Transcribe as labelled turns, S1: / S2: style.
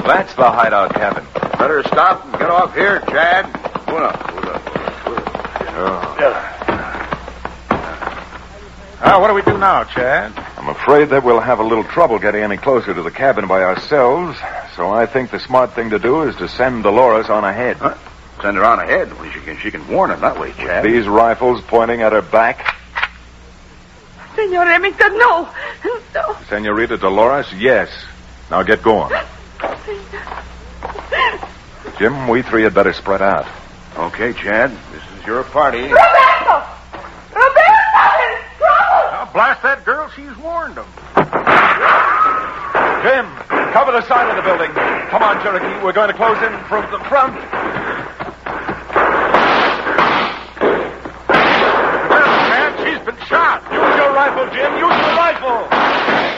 S1: That's the hideout cabin.
S2: Better stop and get off here, Chad. Hold up.
S3: What do we do now, Chad?
S4: I'm afraid that we'll have a little trouble getting any closer to the cabin by ourselves, so I think the smart thing to do is to send Dolores on ahead.
S2: Huh? Send her on ahead. Well, she can warn him that way, Chad.
S4: These rifles pointing at her back.
S5: Senor Remington, no. No.
S4: Senorita Dolores, yes. Now get going. Jim, we three had better spread out.
S2: Okay, Chad. This is your party.
S5: Roberto! Roberto! Trouble!
S3: Blast that girl. She's warned them.
S4: Jim, cover the side of the building. Come on, Cherokee. We're going to close in from the front.
S3: Chad, she's been shot.
S4: Use your rifle, Jim. Use your rifle.